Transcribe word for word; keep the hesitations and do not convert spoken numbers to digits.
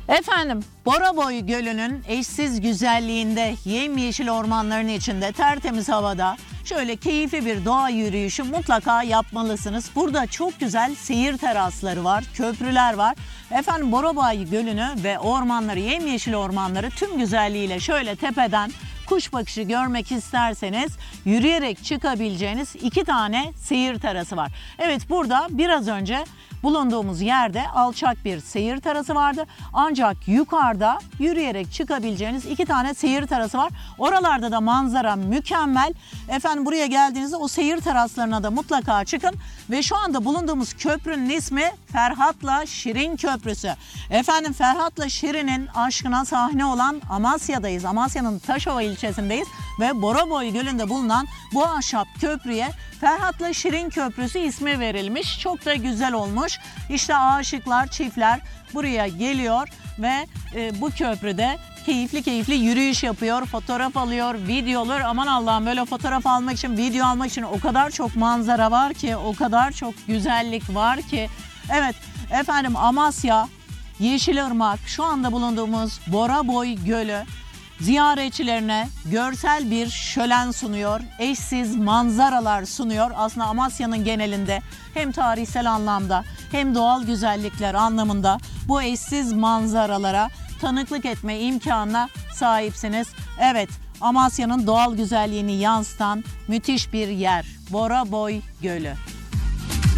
Efendim, Boraboy Gölü'nün eşsiz güzelliğinde, yemyeşil ormanların içinde, tertemiz havada şöyle keyifli bir doğa yürüyüşü mutlaka yapmalısınız. Burada çok güzel seyir terasları var, köprüler var. Efendim, Boraboy Gölü'nü ve ormanları, yemyeşil ormanları tüm güzelliğiyle şöyle tepeden kuş bakışı görmek isterseniz yürüyerek çıkabileceğiniz iki tane seyir terası var. Evet, burada biraz önce bulunduğumuz yerde alçak bir seyir terası vardı. Ancak yukarıda yürüyerek çıkabileceğiniz iki tane seyir terası var. Oralarda da manzara mükemmel. Efendim, buraya geldiğinizde o seyir teraslarına da mutlaka çıkın. Ve şu anda bulunduğumuz köprünün ismi Ferhat'la Şirin Köprüsü. Efendim, Ferhat'la Şirin'in aşkına sahne olan Amasya'dayız. Amasya'nın Taşova ilçesindeyiz ve Boraboy Gölü'nde bulunan bu ahşap köprüye Ferhat'la Şirin Köprüsü ismi verilmiş. Çok da güzel olmuş. İşte aşıklar, çiftler buraya geliyor ve e, bu köprüde keyifli keyifli yürüyüş yapıyor, fotoğraf alıyor, videolar. Aman Allah'ım, böyle fotoğraf almak için, video almak için o kadar çok manzara var ki, o kadar çok güzellik var ki. Evet efendim, Amasya, Yeşilırmak, şu anda bulunduğumuz Boraboy Gölü ziyaretçilerine görsel bir şölen sunuyor, eşsiz manzaralar sunuyor. Aslında Amasya'nın genelinde hem tarihsel anlamda hem doğal güzellikler anlamında bu eşsiz manzaralara tanıklık etme imkanına sahipsiniz. Evet, Amasya'nın doğal güzelliğini yansıtan müthiş bir yer, Boraboy Gölü.